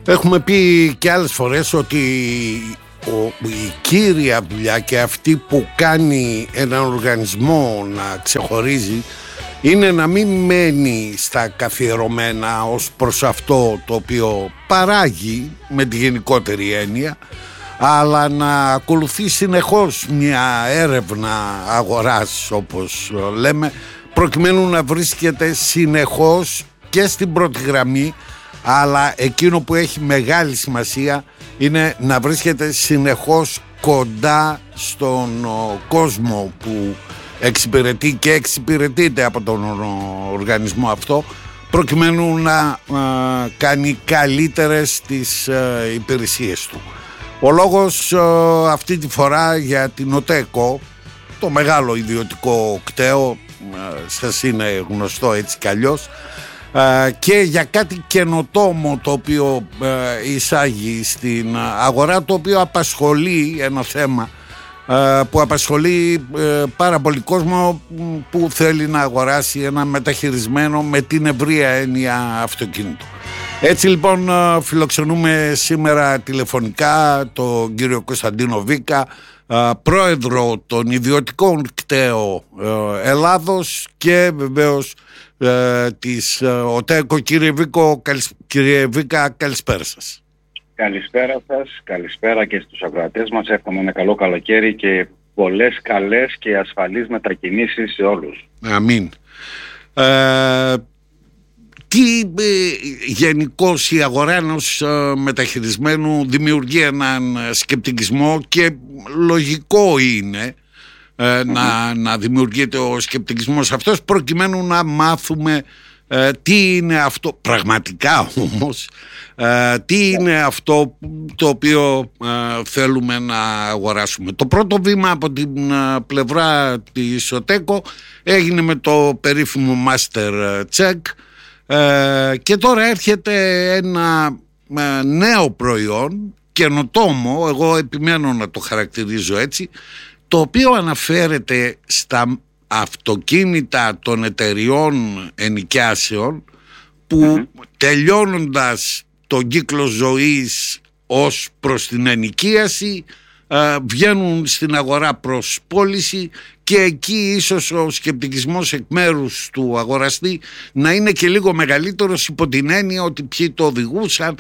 Έχουμε πει και άλλες φορές ότι η κύρια δουλειά και αυτή που κάνει έναν οργανισμό να ξεχωρίζει είναι να μην μένει στα καθιερωμένα ως προς αυτό το οποίο παράγει με τη γενικότερη έννοια, αλλά να ακολουθεί συνεχώς μια έρευνα αγοράς, όπως λέμε, προκειμένου να βρίσκεται συνεχώς και στην πρώτη γραμμή, αλλά εκείνο που έχει μεγάλη σημασία είναι να βρίσκεται συνεχώς κοντά στον κόσμο που εξυπηρετεί και εξυπηρετείται από τον οργανισμό αυτό, προκειμένου να κάνει καλύτερες τις υπηρεσίες του. Ο λόγος αυτή τη φορά για την ΟΤΕΚΟ, το μεγάλο ιδιωτικό κτέο, σας είναι γνωστό έτσι κι αλλιώς, και για κάτι καινοτόμο το οποίο εισάγει στην αγορά, το οποίο απασχολεί ένα θέμα που απασχολεί πάρα πολύ κόσμο που θέλει να αγοράσει ένα μεταχειρισμένο με την ευρεία έννοια αυτοκίνητο. Έτσι λοιπόν φιλοξενούμε σήμερα τηλεφωνικά τον κύριο Κωνσταντίνο Βίκα, πρόεδρο των ιδιωτικών κτέο Ελλάδος και βεβαίως της ΟΤΕΚΟ. Κύριε Βίκα, καλησπέρα σας. Καλησπέρα σας, καλησπέρα και στους ακροατές μας. Εύχομαι ένα καλό καλοκαίρι και πολλές καλές και ασφαλείς μετακινήσεις σε όλους. Αμήν. Τι γενικώς η αγορά ενός μεταχειρισμένου δημιουργεί έναν σκεπτικισμό και λογικό είναι να δημιουργείται ο σκεπτικισμός αυτός, προκειμένου να μάθουμε τι είναι αυτό πραγματικά, όμως τι είναι αυτό το οποίο θέλουμε να αγοράσουμε. Το πρώτο βήμα από την πλευρά της ΟΤΕΚΟ έγινε με το περίφημο Master Check, και τώρα έρχεται ένα νέο προϊόν, καινοτόμο, εγώ επιμένω να το χαρακτηρίζω έτσι, το οποίο αναφέρεται στα αυτοκίνητα των εταιριών ενοικιάσεων που τελειώνοντας τον κύκλο ζωής ως προς την ενοικίαση βγαίνουν στην αγορά προς πώληση, και εκεί ίσως ο σκεπτικισμός εκ μέρους του αγοραστή να είναι και λίγο μεγαλύτερος, υπό την έννοια ότι ποιοι το οδηγούσαν,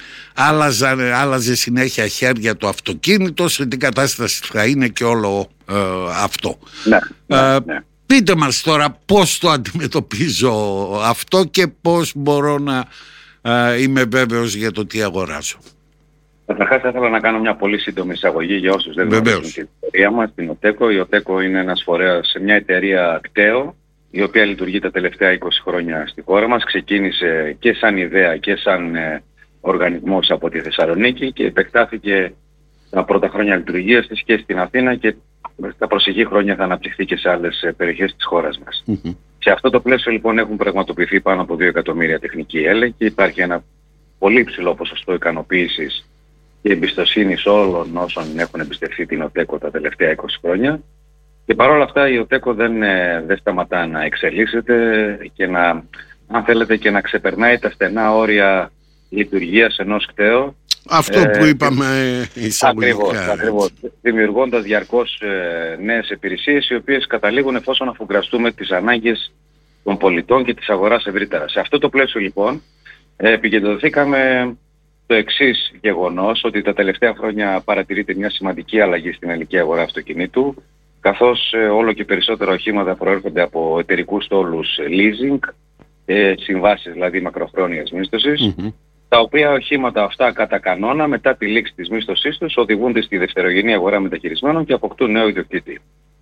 άλλαζε συνέχεια χέρια το αυτοκίνητο, σε τι κατάσταση θα είναι και όλο αυτό. Ναι. Πείτε μας τώρα πώς το αντιμετωπίζω αυτό και πώς μπορώ να είμαι βέβαιος για το τι αγοράζω. Καταρχάς θα ήθελα να κάνω μια πολύ σύντομη εισαγωγή για όσους δεν γνωρίζουν την εταιρεία μας, την ΟΤΕΚΟ. Η ΟΤΕΚΟ είναι ένας φορέας, μια εταιρεία κτέο, η οποία λειτουργεί τα τελευταία 20 χρόνια στη χώρα μας. Ξεκίνησε και σαν ιδέα και σαν οργανισμός από τη Θεσσαλονίκη και επεκτάθηκε τα πρώτα χρόνια λειτουργίας της και στην Αθήνα, και στα προσεχή χρόνια θα αναπτυχθεί και σε άλλες περιοχές της χώρας μας. Σε αυτό το πλαίσιο λοιπόν έχουν πραγματοποιηθεί πάνω από 2 εκατομμύρια τεχνικοί έλεγχοι και υπάρχει ένα πολύ υψηλό ποσοστό ικανοποίησης και εμπιστοσύνης όλων όσων έχουν εμπιστευτεί την ΟΤΕΚΟ τα τελευταία 20 χρόνια. Και παρόλα αυτά η ΟΤΕΚΟ δεν σταματά να εξελίσσεται και αν θέλετε, και να ξεπερνάει τα στενά όρια λειτουργίας ενός κτέου. Αυτό που είπαμε εισαγωγικά. Ακριβώς. Δημιουργώντας διαρκώς νέες υπηρεσίες, οι οποίες καταλήγουν εφόσον αφουγκραστούμε τις ανάγκες των πολιτών και της αγοράς ευρύτερα. Σε αυτό το πλαίσιο λοιπόν επικεντρωθήκαμε το εξής γεγονός, ότι τα τελευταία χρόνια παρατηρείται μια σημαντική αλλαγή στην ελληνική αγορά αυτοκινήτου, καθώς όλο και περισσότερα οχήματα προέρχονται από εταιρικούς στόλους leasing, συμβάσεις δηλαδή μακροχρόνιας μίσθωσης, τα οποία οχήματα αυτά κατά κανόνα μετά τη λήξη της μίσθωσής τους οδηγούνται στη δευτερογενή αγορά μεταχειρισμένων και αποκτούν νέο ιδιοκτήτη.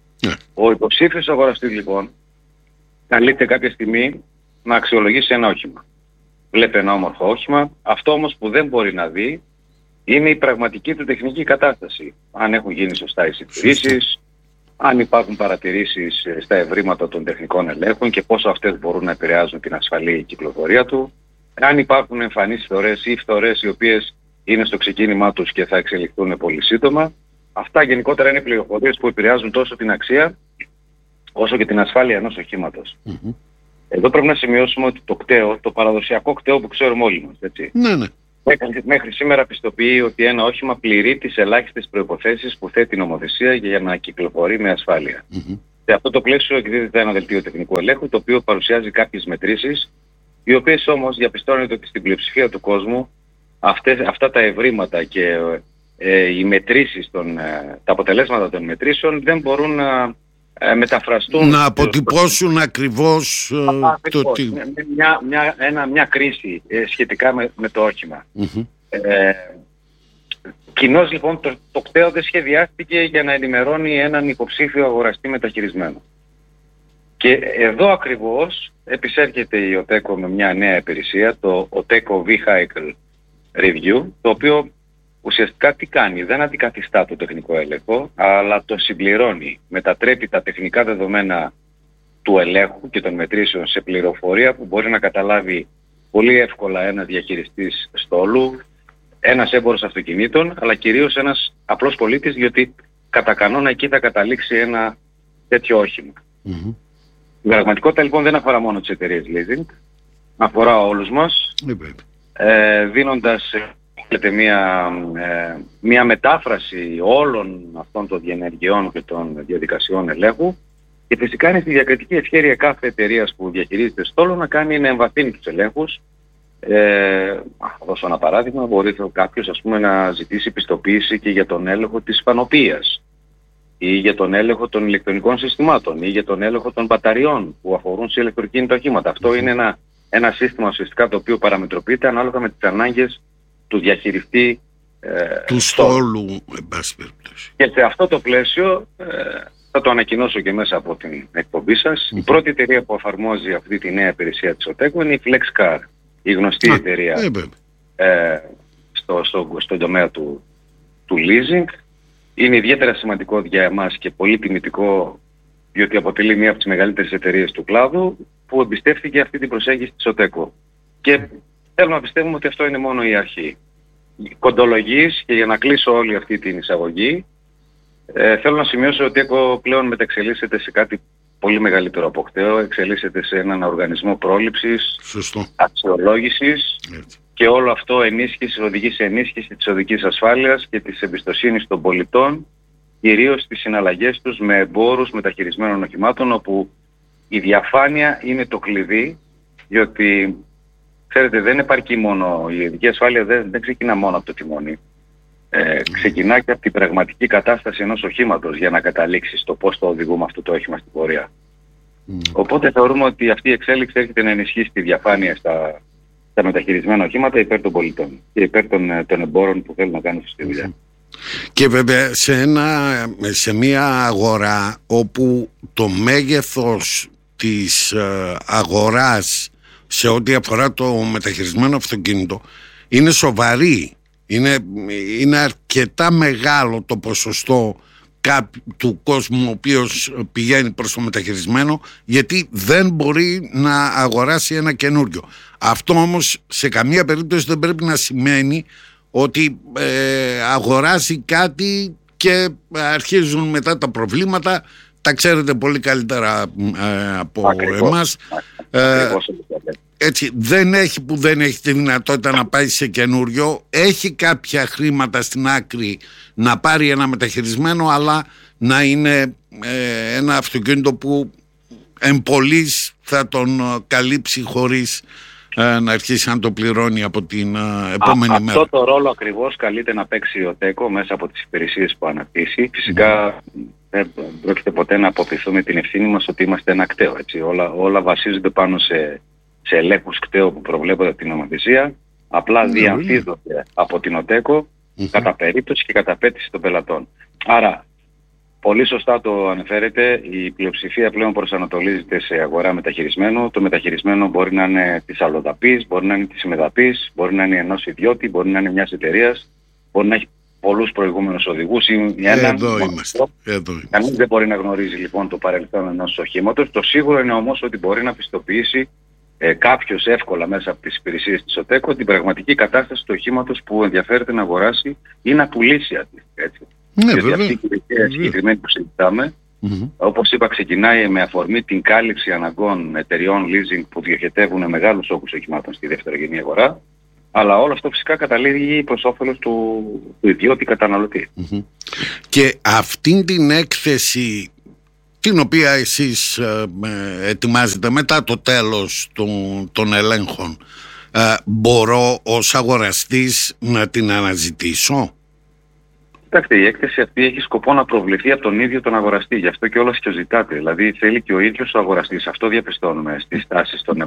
Ο υποψήφιος αγοραστής λοιπόν καλείται κάποια στιγμή να αξιολογήσει ένα όχημα. Βλέπει ένα όμορφο όχημα, αυτό όμως που δεν μπορεί να δει είναι η πραγματική του τεχνική κατάσταση. Αν έχουν γίνει σωστά οι συντηρήσεις, αν υπάρχουν παρατηρήσεις στα ευρήματα των τεχνικών ελέγχων και πόσο αυτές μπορούν να επηρεάζουν την ασφαλή κυκλοφορία του, αν υπάρχουν εμφανείς φθορές ή φθορές οι οποίες είναι στο ξεκίνημά τους και θα εξελιχθούν πολύ σύντομα. Αυτά γενικότερα είναι πληροφορίες που επηρεάζουν τόσο την αξία όσο και την ασφάλεια ενός οχήματος. Εδώ πρέπει να σημειώσουμε ότι το κτέο, το παραδοσιακό κτέο που ξέρουμε όλοι μας, έτσι, Μέχρι σήμερα πιστοποιεί ότι ένα όχημα πληρεί τις ελάχιστες προϋποθέσεις που θέτει η νομοθεσία για να κυκλοφορεί με ασφάλεια. Σε αυτό το πλαίσιο εκδίδεται ένα δελτίο τεχνικού ελέγχου, το οποίο παρουσιάζει κάποιες μετρήσεις, οι οποίες όμως διαπιστώνεται ότι στην πλειοψηφία του κόσμου αυτά τα ευρήματα και οι μετρήσεις, τα αποτελέσματα των μετρήσεων δεν μπορούν να μεταφραστούν. Να αποτυπώσουν ακριβώς το τι. Μια κρίση σχετικά με το όχημα. Κοινώς λοιπόν το κτέο δεν σχεδιάστηκε για να ενημερώνει έναν υποψήφιο αγοραστή μεταχειρισμένο. Και εδώ ακριβώς επισέρχεται η ΟΤΕΚΟ με μια νέα υπηρεσία, το ΟΤΕΚΟ Vehicle Review, το οποίο ουσιαστικά τι κάνει? Δεν αντικαθιστά το τεχνικό έλεγχο, αλλά το συμπληρώνει. Μετατρέπει τα τεχνικά δεδομένα του ελέγχου και των μετρήσεων σε πληροφορία που μπορεί να καταλάβει πολύ εύκολα ένας διαχειριστής στόλου, ένας έμπορος αυτοκινήτων, αλλά κυρίως ένας απλός πολίτης, διότι κατά κανόνα εκεί θα καταλήξει ένα τέτοιο όχημα. Η πραγματικότητα λοιπόν δεν αφορά μόνο τις εταιρείες leasing, αφορά όλους μας, δίνοντας μια μετάφραση όλων αυτών των διενεργειών και των διαδικασιών ελέγχου, και φυσικά είναι στη διακριτική ευχέρεια κάθε εταιρείας που διαχειρίζεται στόλο να εμβαθύνει τους ελέγχους. Θα δώσω ένα παράδειγμα: μπορεί κάποιος να ζητήσει πιστοποίηση και για τον έλεγχο της φανοπίας, ή για τον έλεγχο των ηλεκτρονικών συστημάτων, ή για τον έλεγχο των μπαταριών που αφορούν σε ηλεκτροκίνητα οχήματα. Αυτό είναι ένα σύστημα ουσιαστικά το οποίο παραμετροποιείται ανάλογα με τις ανάγκες του διαχειριστή του στόλου, εν πάση περιπτώσει. Και σε αυτό το πλαίσιο, θα το ανακοινώσω και μέσα από την εκπομπή σας, η πρώτη εταιρεία που εφαρμόζει αυτή τη νέα υπηρεσία της ΟΤΕΚΟ είναι η FlexCar, η γνωστή εταιρεία στον τομέα του leasing. Είναι ιδιαίτερα σημαντικό για εμάς και πολύ τιμητικό, διότι αποτελεί μία από τις μεγαλύτερες εταιρείες του κλάδου που εμπιστεύτηκε αυτή την προσέγγιση της ΟΤΕΚΟ. Και θέλουμε να πιστεύουμε ότι αυτό είναι μόνο η αρχή. Κοντολογής, και για να κλείσω όλη αυτή την εισαγωγή, θέλω να σημειώσω ότι η ΟΤΕΚΟ πλέον μεταξελίσσεται σε κάτι πολύ μεγαλύτερο από κτέο, εξελίσσεται σε έναν οργανισμό πρόληψης, αξιολόγησης, και όλο αυτό οδηγεί σε ενίσχυση της οδικής ασφάλειας και της εμπιστοσύνης των πολιτών, κυρίως στις συναλλαγές τους με εμπόρους μεταχειρισμένων οχημάτων, όπου η διαφάνεια είναι το κλειδί, διότι ξέρετε, δεν επαρκεί μόνο η οδική ασφάλεια, δεν ξεκινά μόνο από το τιμόνι. Ξεκινά και από την πραγματική κατάσταση ενός οχήματος για να καταλήξει στο πώς το οδηγούμε αυτό το όχημα στην πορεία. Οπότε θεωρούμε ότι αυτή η εξέλιξη έρχεται να ενισχύσει τη διαφάνεια στα μεταχειρισμένα οχήματα υπέρ των πολιτών και υπέρ των εμπόρων που θέλουν να κάνουν σωστή δουλειά. Και βέβαια σε μια αγορά όπου το μέγεθος της αγοράς σε ό,τι αφορά το μεταχειρισμένο αυτοκίνητο είναι σοβαρή, είναι αρκετά μεγάλο το ποσοστό του κόσμου ο οποίος πηγαίνει προς το μεταχειρισμένο, γιατί δεν μπορεί να αγοράσει ένα καινούριο. Αυτό όμως σε καμία περίπτωση δεν πρέπει να σημαίνει ότι αγοράζει κάτι και αρχίζουν μετά τα προβλήματα. Τα ξέρετε πολύ καλύτερα από εμάς. Έτσι, δεν έχει τη δυνατότητα να πάει σε καινούριο. Έχει κάποια χρήματα στην άκρη να πάρει ένα μεταχειρισμένο, αλλά να είναι ένα αυτοκίνητο που εμπολής θα τον καλύψει χωρίς να αρχίσει να το πληρώνει από την επόμενη μέρα. Αυτό το ρόλο ακριβώς καλείται να παίξει η ΟΤΕΚΟ μέσα από τις υπηρεσίες που αναπτύσσει. Φυσικά δεν πρόκειται ποτέ να αποποιηθούμε την ευθύνη μας ότι είμαστε ένα κτέο. Έτσι. Όλα βασίζονται πάνω σε ελέγχους κτέου που προβλέπονται από την νομοθεσία. Απλά διαμφίζονται από την ΟΤΕΚΟ κατά περίπτωση και κατά απέτηση των πελατών. Άρα, πολύ σωστά το αναφέρετε, η πλειοψηφία πλέον προσανατολίζεται σε αγορά μεταχειρισμένου. Το μεταχειρισμένο μπορεί να είναι της αλλοδαπής, μπορεί να είναι της ημεδαπής, μπορεί να είναι ενός ιδιώτη, μπορεί να είναι μιας εταιρείας, μπορεί να έχει πολλούς προηγούμενους οδηγούς ή έναν. Εδώ είμαστε. Κανείς δεν μπορεί να γνωρίζει λοιπόν το παρελθόν ενός οχήματος. Το σίγουρο είναι όμως ότι μπορεί να πιστοποιήσει κάποιος εύκολα μέσα από τις υπηρεσίες της ΟΤΕΚΟ την πραγματική κατάσταση του οχήματος που ενδιαφέρεται να αγοράσει ή να πουλήσει αντίστοιχα. Γιατί αυτή η υπηρεσία συγκεκριμένη που συζητάμε, όπως είπα, ξεκινάει με αφορμή την κάλυψη αναγκών εταιριών leasing που διοχετεύουν μεγάλους όγκους οχημάτων στη δευτερογενή αγορά, Αλλά όλο αυτό φυσικά καταλήγει προς όφελος του ιδιώτη καταναλωτή. Και αυτήν την έκθεση, την οποία εσείς ετοιμάζετε μετά το τέλος των ελέγχων, μπορώ ως αγοραστής να την αναζητήσω? Κοιτάξτε, η έκθεση αυτή έχει σκοπό να προβληθεί από τον ίδιο τον αγοραστή. Γι' αυτό και όλας και ο ζητάτε. Δηλαδή θέλει και ο ίδιος ο αγοραστής. Αυτό διαπιστώνουμε στις τάσεις των